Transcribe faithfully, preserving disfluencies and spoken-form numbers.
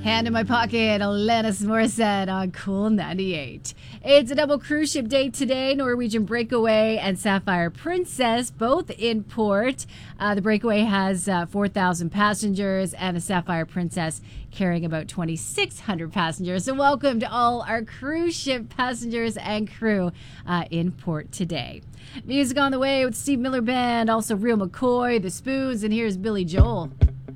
Hand in my pocket, Alanis Morissette on Cool ninety-eight. It's a double cruise ship day today. Norwegian Breakaway and Sapphire Princess, both in port. Uh, the Breakaway has uh, four thousand passengers, and the Sapphire Princess carrying about twenty-six hundred passengers. So welcome to all our cruise ship passengers and crew uh, in port today. Music on the way with Steve Miller Band, also Real McCoy, The Spoons, and here's Billy Joel.